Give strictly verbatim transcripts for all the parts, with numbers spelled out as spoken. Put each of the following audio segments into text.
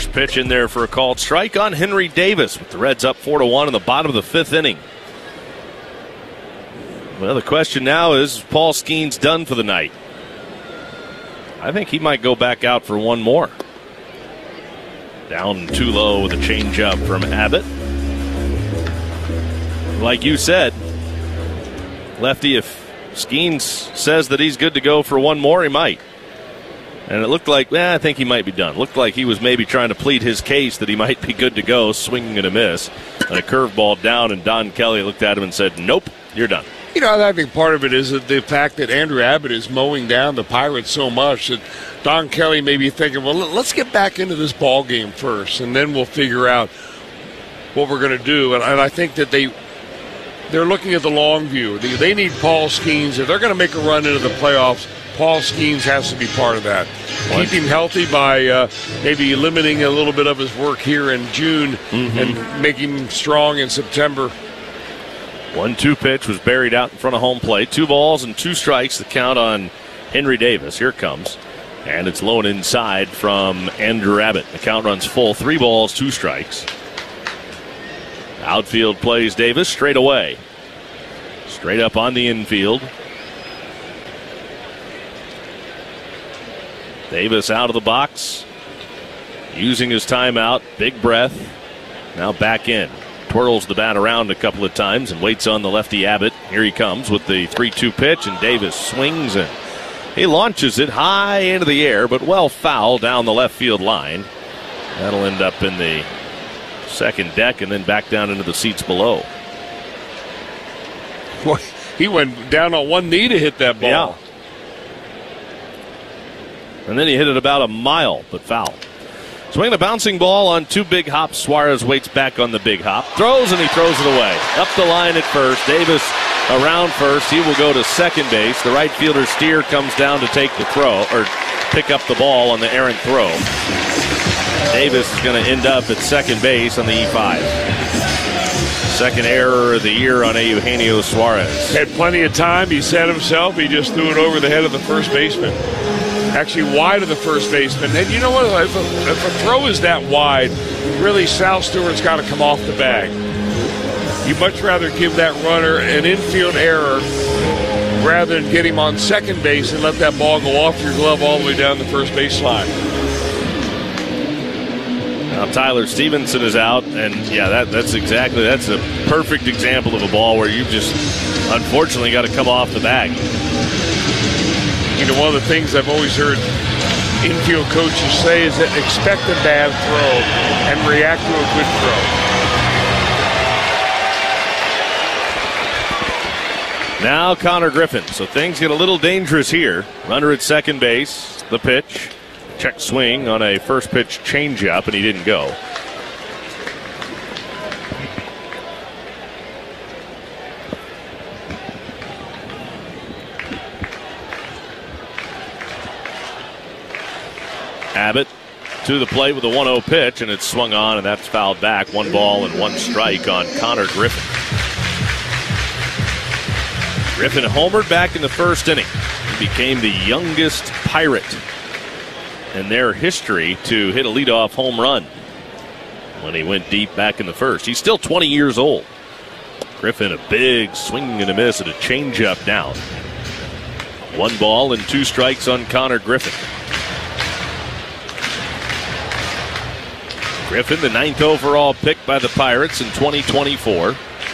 First pitch in there for a called strike on Henry Davis, with the Reds up four to one in the bottom of the fifth inning. Well, the question now is, is Paul Skeens done for the night? I think he might go back out for one more. Down too low with a changeup from Abbott. Like you said, Lefty, if Skeens says that he's good to go for one more, he might. And it looked like, eh, I think he might be done. Looked like he was maybe trying to plead his case that he might be good to go, swinging and a miss. And a curveball down, and Don Kelly looked at him and said, nope, you're done. You know, I think part of it is the fact that Andrew Abbott is mowing down the Pirates so much that Don Kelly may be thinking, well, let's get back into this ball game first, and then we'll figure out what we're going to do. And, and I think that they, they're looking at the long view. They, they need Paul Skeens. If they're going to make a run into the playoffs, Paul Skeens has to be part of that. What? Keep him healthy by uh, maybe limiting a little bit of his work here in June mm-hmm. and make him strong in September. one two pitch was buried out in front of home plate. Two balls and two strikes, the count on Henry Davis. Here it comes. And it's low and inside from Andrew Abbott. The count runs full. Three balls, two strikes. Outfield plays Davis straight away. Straight up on the infield. Davis out of the box. Using his timeout. Big breath. Now back in. Twirls the bat around a couple of times and waits on the lefty Abbott. Here he comes with the three two pitch, and Davis swings and he launches it high into the air, but well foul down the left field line. That'll end up in the second deck and then back down into the seats below. Boy, he went down on one knee to hit that ball. Yeah. And then he hit it about a mile, but foul. Swinging a bouncing ball on two big hops. Suarez waits back on the big hop. Throws, and he throws it away. Up the line at first. Davis around first. He will go to second base. The right fielder Steer comes down to take the throw, or pick up the ball on the errant throw. Davis is going to end up at second base on the E five. Second error of the year on Eugenio Suarez. Had plenty of time. He set himself. He just threw it over the head of the first baseman. Actually wide of the first baseman. And you know what? If a, if a throw is that wide, really Sal Stewart's got to come off the bag. You'd much rather give that runner an infield error rather than get him on second base and let that ball go off your glove all the way down the first base line. Now Tyler Stevenson is out, and yeah, that, that's exactly, that's a perfect example of a ball where you just unfortunately got to come off the bag. You know, one of the things I've always heard infield coaches say is that expect a bad throw and react to a good throw. Now Connor Griffin. So things get a little dangerous here. Runner at second base. The pitch. Check swing on a first pitch changeup, and he didn't go. Abbott to the plate with a one oh pitch, and it's swung on, and that's fouled back. One ball and one strike on Connor Griffin. Griffin homered back in the first inning. He became the youngest Pirate in their history to hit a leadoff home run when he went deep back in the first. He's still twenty years old. Griffin, a big swing and a miss at a changeup down. One ball and two strikes on Connor Griffin. Griffin, the ninth overall pick by the Pirates in twenty twenty-four.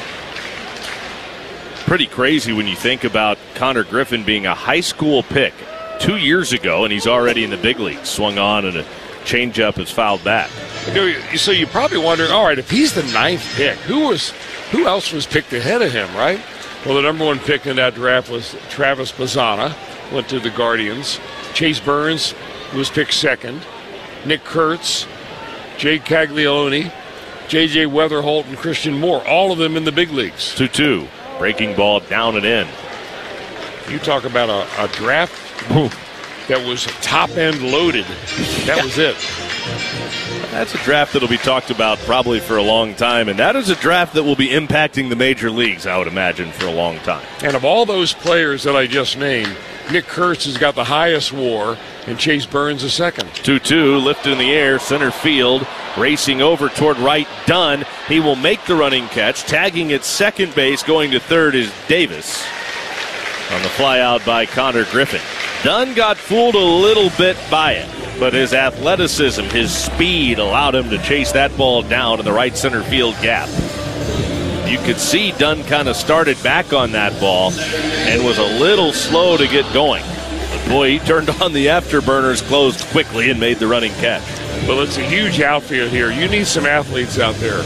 Pretty crazy when you think about Connor Griffin being a high school pick two years ago, and he's already in the big leagues. Swung on, and a changeup is fouled back. You know, so you're probably wondering, all right, if he's the ninth pick, who was, who else was picked ahead of him, right? Well, the number one pick in that draft was Travis Bazzana, went to the Guardians. Chase Burns was picked second. Nick Kurtz, Jay Caglione, J J Weatherholt, and Christian Moore, all of them in the big leagues. two two. Breaking ball down and in. You talk about a, a draft that was top-end loaded. That was it. That's a draft that will be talked about probably for a long time, and that is a draft that will be impacting the major leagues, I would imagine, for a long time. And of all those players that I just named, Nick Kurtz has got the highest W A R, and Chase Burns a second. two two, lifted in the air, center field, racing over toward right, Dunn. He will make the running catch. Tagging at second base, going to third is Davis on the fly out by Connor Griffin. Dunn got fooled a little bit by it, but his athleticism, his speed allowed him to chase that ball down in the right center field gap. You could see Dunn kind of started back on that ball and was a little slow to get going. But boy, he turned on the afterburners, closed quickly, and made the running catch. Well, it's a huge outfield here. You need some athletes out there.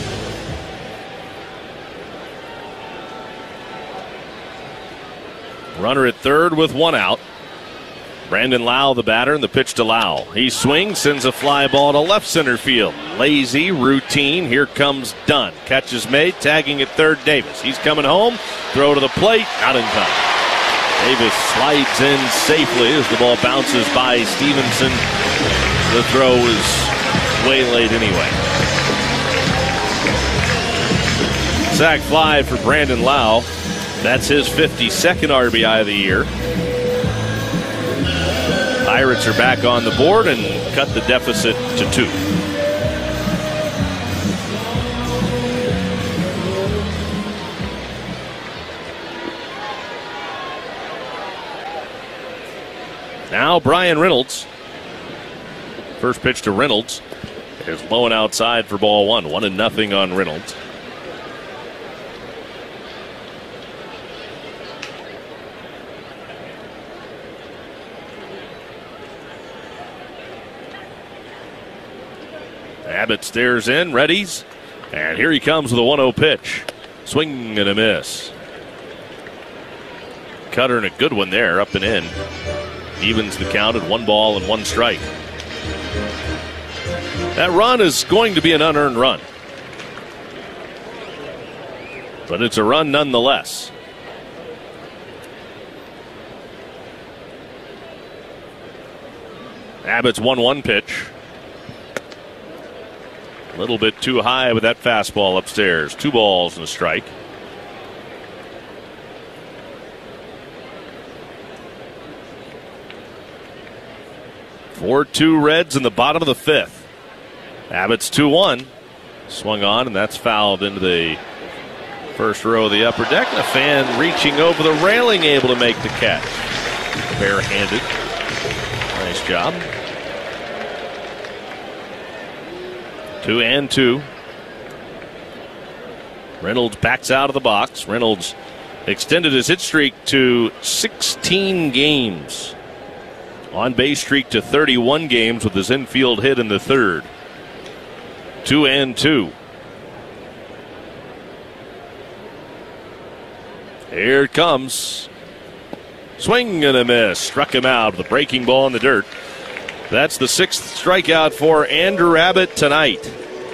Runner at third with one out. Brandon Lau, the batter, and the pitch to Lau. He swings, sends a fly ball to left center field. Lazy, routine. Here comes Dunn. Catch is made, tagging at third, Davis. He's coming home. Throw to the plate, not in time. Davis slides in safely as the ball bounces by Stevenson. The throw is way late anyway. Sac fly for Brandon Lau. That's his fifty-second R B I of the year. Pirates are back on the board and cut the deficit to two. Now Brian Reynolds. First pitch to Reynolds is low and outside for ball one. One and nothing on Reynolds. Abbott stares in, readies, and here he comes with a one oh pitch. Swing and a miss. Cutter and a good one there, up and in. Evens the count at one ball and one strike. That run is going to be an unearned run, but it's a run nonetheless. Abbott's one one pitch. A little bit too high with that fastball upstairs. Two balls and a strike. four two Reds in the bottom of the fifth. Abbott's two one. Swung on, and that's fouled into the first row of the upper deck. And a fan reaching over the railing, able to make the catch. Barehanded. Nice job. Two and two. Reynolds backs out of the box. Reynolds extended his hit streak to sixteen games. On base streak to thirty-one games with his infield hit in the third. Two and two. Here it comes. Swing and a miss. Struck him out with a breaking ball in the dirt. That's the sixth strikeout for Andrew Abbott tonight.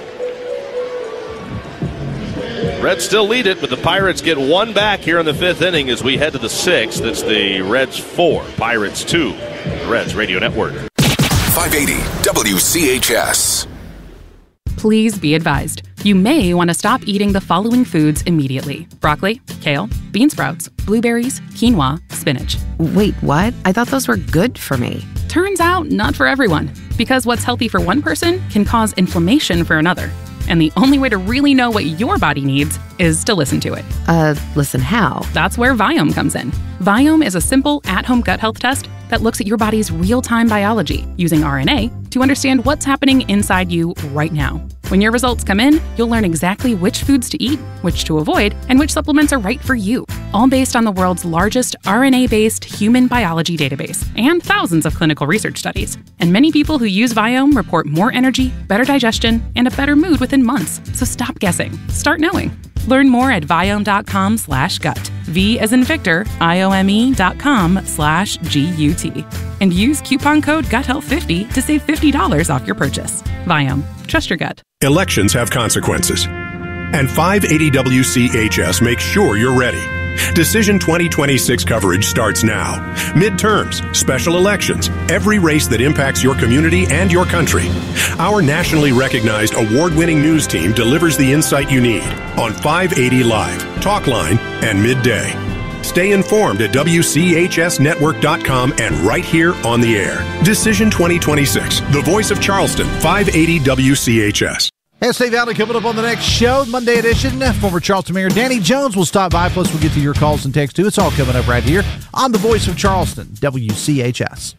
Reds still lead it, but the Pirates get one back here in the fifth inning as we head to the sixth. It's the Reds four, Pirates two. The Reds Radio Network. five eighty W C H S. Please be advised. You may want to stop eating the following foods immediately. Broccoli, kale, bean sprouts, blueberries, quinoa, spinach. Wait, what? I thought those were good for me. Turns out, not for everyone. Because what's healthy for one person can cause inflammation for another. And the only way to really know what your body needs is to listen to it. Uh, listen how? That's where Viome comes in. Viome is a simple, at-home gut health test that looks at your body's real-time biology using R N A to understand what's happening inside you right now. When your results come in, you'll learn exactly which foods to eat, which to avoid, and which supplements are right for you, all based on the world's largest R N A-based human biology database and thousands of clinical research studies. And many people who use Viome report more energy, better digestion, and a better mood within months. So stop guessing. Start knowing. Learn more at Viome.com slash gut. V as in Victor, I-O-M-E dot com slash G-U-T. And use coupon code gut health fifty to save fifty dollars off your purchase. Viome. Trust your gut. Elections have consequences. And five eighty W C H S makes sure you're ready. Decision twenty twenty-six coverage starts now. Midterms, special elections, every race that impacts your community and your country. Our nationally recognized award-winning news team delivers the insight you need on five eighty Live, Talkline, and Midday. Stay informed at W C H S network dot com and right here on the air. Decision twenty twenty-six, the voice of Charleston, five eighty W C H S. And State Valley coming up on the next show, Monday edition. Former Charleston Mayor Danny Jones will stop by, plus we'll get to your calls and texts too. It's all coming up right here on the voice of Charleston, W C H S.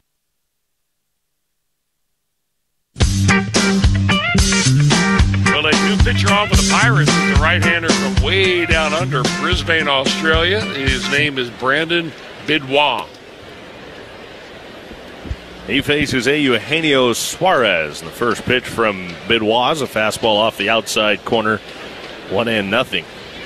Well, a new pitcher on for the Pirates is the right-hander from way down under Brisbane, Australia. His name is Brandon Bidwell. He faces Eugenio Suarez. The first pitch from Bidwell is a fastball off the outside corner, one and nothing.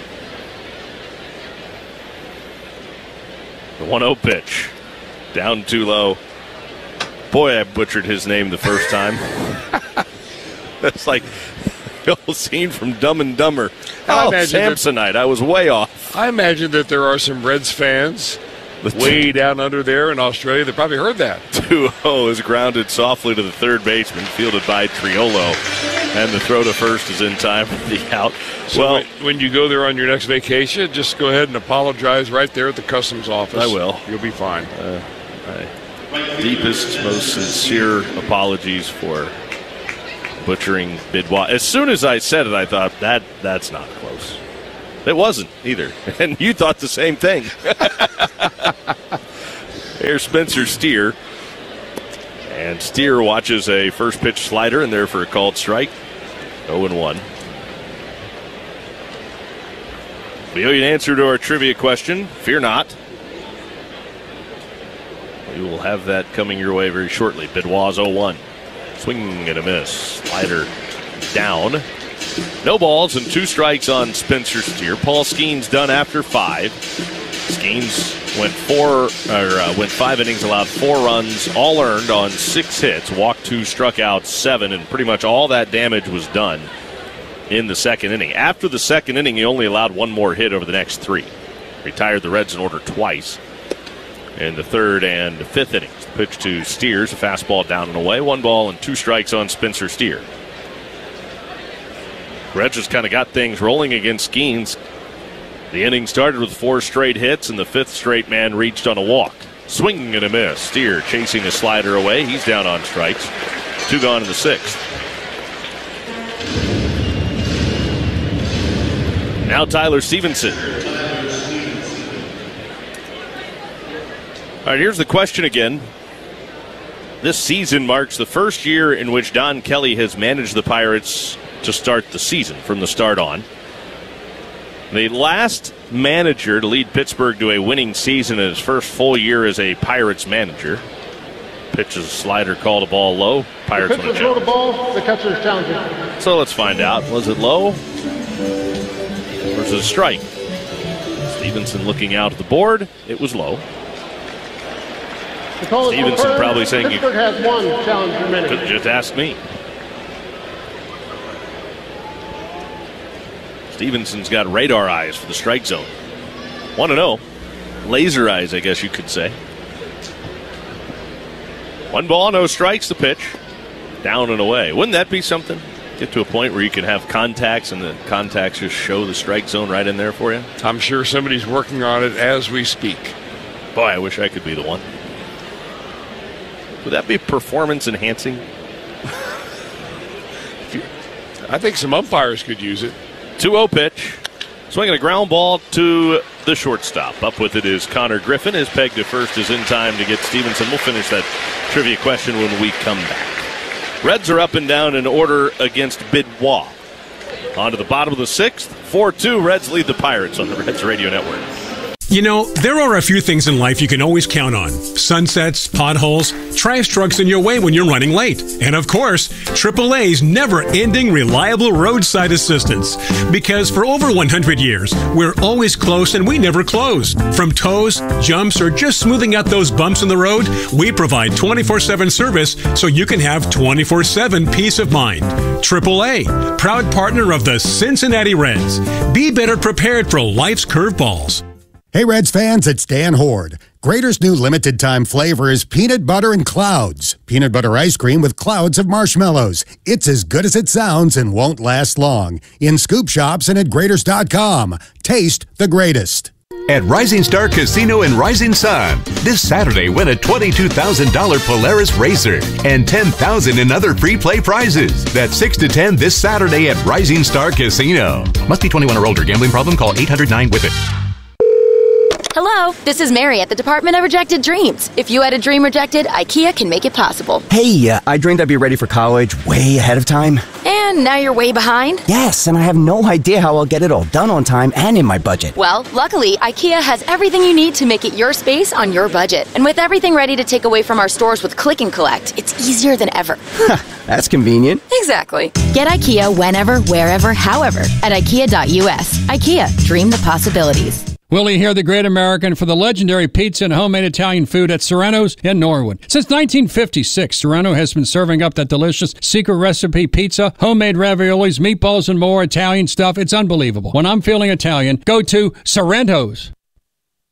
The one oh pitch, down too low. Boy, I butchered his name the first time. That's like the old scene from Dumb and Dumber. I Oh, Samsonite. That, I was way off. I imagine that there are some Reds fans way down under there in Australia that probably heard that. two oh is grounded softly to the third baseman, fielded by Triolo. And the throw to first is in time for the out. So well, when, when you go there on your next vacation, just go ahead and apologize right there at the customs office. I will. You'll be fine. Uh, my deepest, most sincere apologies for butchering Bidwell. As soon as I said it, I thought, that that's not close. It wasn't either. And you thought the same thing. Here's Spencer Steer. And Steer watches a first pitch slider in there for a called strike. oh and one. We owe you an answer to our trivia question. Fear not. We will have that coming your way very shortly. Bidwell's oh one. Swing and a miss. Slider down. No balls and two strikes on Spencer Steer. Paul Skeens done after five. Skeens went four or uh, went five innings, allowed four runs, all earned on six hits. Walked two, struck out seven, and pretty much all that damage was done in the second inning. After the second inning, he only allowed one more hit over the next three. Retired the Reds in order twice in the third and fifth innings. Pitch to Steers, a fastball down and away. One ball and two strikes on Spencer Steer. Reds just kind of got things rolling against Skeens. The inning started with four straight hits, and the fifth straight man reached on a walk. Swing and a miss. Steer chasing a slider away. He's down on strikes. Two gone in the sixth. Now Tyler Stevenson. All right, here's the question again. This season marks the first year in which Don Kelly has managed the Pirates to start the season from the start on. The last manager to lead Pittsburgh to a winning season in his first full year as a Pirates manager. Pitches a slider, called a ball low. Pirates win a throw the ball, the catcher is challenging. So let's find out. Was it low? Or was it a strike? Stevenson looking out at the board. It was low. Stevenson probably saying you Pittsburgh has one challenge remaining. could have just asked me. Stevenson's got radar eyes for the strike zone. one and oh. Laser eyes, I guess you could say. One ball, no strikes, the pitch. Down and away. Wouldn't that be something? Get to a point where you can have contacts and the contacts just show the strike zone right in there for you? I'm sure somebody's working on it as we speak. Boy, I wish I could be the one. Would that be performance enhancing? I think some umpires could use it. two oh pitch. Swinging a ground ball to the shortstop. Up with it is Connor Griffin. His peg to first is in time to get Stevenson. We'll finish that trivia question when we come back. Reds are up and down in order against Bidwell. On to the bottom of the sixth. four two. Reds lead the Pirates on the Reds Radio Network. You know, there are a few things in life you can always count on. Sunsets, potholes, trash trucks in your way when you're running late. And of course, triple A's never-ending reliable roadside assistance. Because for over one hundred years, we're always close and we never close. From tows, jumps, or just smoothing out those bumps in the road, we provide twenty-four seven service so you can have twenty-four seven peace of mind. triple A, proud partner of the Cincinnati Reds. Be better prepared for life's curveballs. Hey Reds fans, it's Dan Horde. Grater's new limited time flavor is peanut butter and clouds. Peanut butter ice cream with clouds of marshmallows. It's as good as it sounds and won't last long. In scoop shops and at Graters dot com. Taste the greatest. At Rising Star Casino in Rising Sun. This Saturday, win a twenty-two thousand dollars Polaris Racer and ten thousand dollars in other free play prizes. That's six to ten this Saturday at Rising Star Casino. Must be twenty-one or older. Gambling problem? Call eight hundred nine with it. Hello, this is Mary at the Department of Rejected Dreams. If you had a dream rejected, IKEA can make it possible. Hey, uh, I dreamed I'd be ready for college way ahead of time. And now you're way behind? Yes, and I have no idea how I'll get it all done on time and in my budget. Well, luckily, IKEA has everything you need to make it your space on your budget. And with everything ready to take away from our stores with Click and Collect, it's easier than ever. That's convenient. Exactly. Get IKEA whenever, wherever, however at ikea dot u s. IKEA, dream the possibilities. Willie here, the great American, for the legendary pizza and homemade Italian food at Serrano's in Norwood. Since nineteen fifty-six, Serrano has been serving up that delicious secret recipe pizza, homemade raviolis, meatballs, and more Italian stuff. It's unbelievable. When I'm feeling Italian, go to Serrano's.